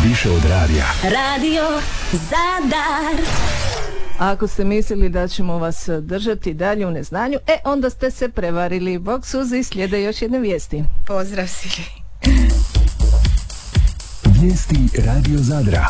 više od radija. Radio Zadar. A ako ste mislili da ćemo vas držati dalje u neznanju, onda ste se prevarili. Bog Suzi, slijede još jedne vijesti. Pozdrav Sili. Vijesti Radio Zadra.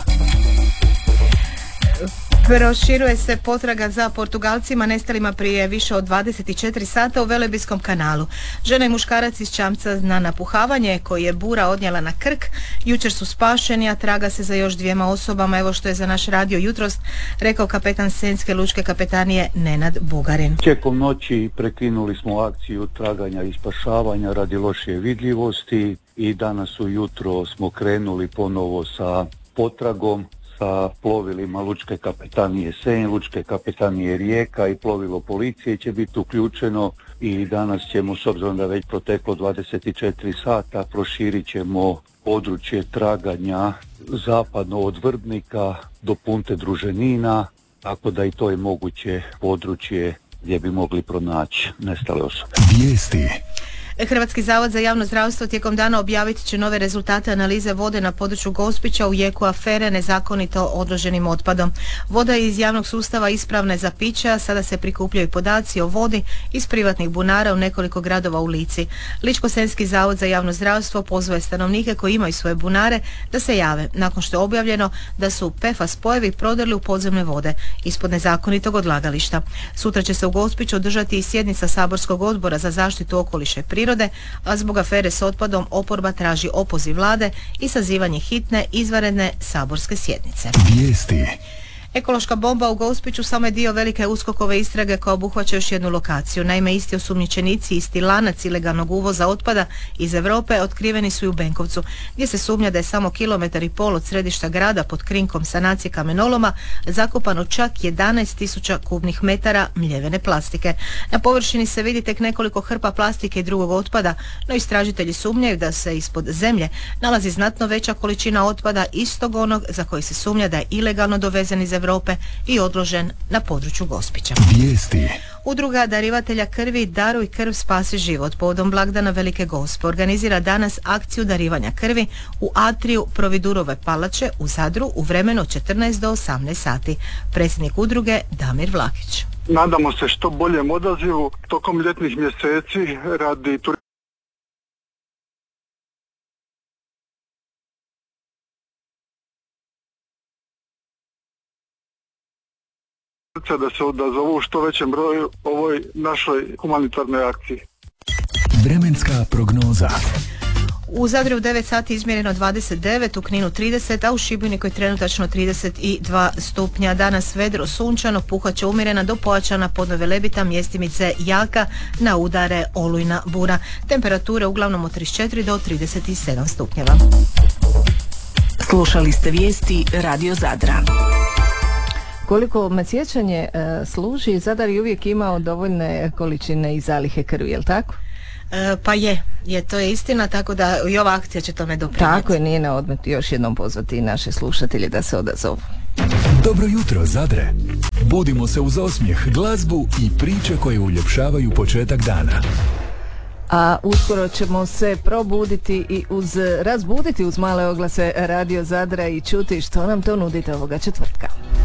Proširuje se potraga za Portugalcima nestalima prije više od 24 sata u Velebijskom kanalu. Žena i muškarac iz čamca na napuhavanje koji je bura odnijela na Krk jučer su spašeni, a traga se za još 2 osobama. Evo što je za naš radio jutros rekao kapetan Senjske lučke kapetanije Nenad Bugarin. Tijekom noći prekinuli smo akciju traganja i spašavanja radi lošije vidljivosti i danas ujutro smo krenuli ponovo sa potragom sa plovilima Lučke kapetanije Senj, Lučke kapetanije Rijeka i plovilo policije će biti uključeno i danas ćemo, s obzirom da već proteklo 24 sata, proširit ćemo područje traganja zapadno od Vrbnika do Punte Druženina, tako da i to je moguće područje gdje bi mogli pronaći nestale osobe. Vijesti. Hrvatski zavod za javno zdravstvo tijekom dana objavit će nove rezultate analize vode na području Gospića u jeku afere nezakonito odloženim otpadom. Voda je iz javnog sustava ispravna je za piće, a sada se prikupljaju podaci o vodi iz privatnih bunara u nekoliko gradova u Lici. Ličko-senjski zavod za javno zdravstvo pozvao je stanovnike koji imaju svoje bunare da se jave, nakon što je objavljeno da su PFAS spojevi prodrli u podzemne vode ispod nezakonitog odlagališta. Sutra će se u Gospiću održati i sjednica saborskog odbora za zaštitu okoliša i prirode, a zbog afere s otpadom oporba traži opoziv vlade i sazivanje hitne izvanredne saborske sjednice. Vijesti. Ekološka bomba u Gospiću samo je dio velike USKOK-ove istrage koja obuhvaća još jednu lokaciju. Naime, isti osumnjičenici, isti lanac ilegalnog uvoza otpada iz Europe otkriveni su i u Benkovcu, gdje se sumnja da je samo 1,5 km od središta grada pod krinkom sanacije kamenoloma zakopano čak 11.000 kubnih metara mljevene plastike. Na površini se vidi tek nekoliko hrpa plastike i drugog otpada, no istražitelji sumnjaju da se ispod zemlje nalazi znatno veća količina otpada istog onog za koji se sumnja da je ilegalno dovezen iz Europe i odložen na području Gospića. Vijesti. Udruga darivatelja krvi Daruj krv spasi život povodom blagdana Velike Gospe organizira danas akciju darivanja krvi u atriju Providurove palače u Zadru u vremenu od 14 do 18 sati. Predsjednik udruge Damir Vlakić. Nadamo se što boljem odazivu tokom ljetnih mjeseci radi da se odazovu što većem broju ovoj našoj humanitarnoj akciji. Vremenska prognoza. U Zadru u 9 sati izmjereno 29, u Kninu 30, a u Šibeniku je trenutačno 32 stupnja. Danas vedro sunčano, puhat umjerena do pojačana pod Velebita, mjestimice jaka, na udare olujna bura. Temperature uglavnom od 34 do 37 stupnjeva. Slušali ste vijesti Radio Zadra. Koliko me sjećanje služi, Zadar je uvijek imao dovoljne količine i zalihe krvi, je li tako? Pa to je istina, tako da i ova akcija će tome doprinijeti. Tako je, nije na odmet još jednom pozvati naše slušatelje da se odazovu. Dobro jutro, Zadre. Budimo se uz osmijeh, glazbu i priče koje uljepšavaju početak dana. A uskoro ćemo se probuditi i razbuditi uz male oglase Radio Zadra i čuti što nam to nudite ovoga četvrtka.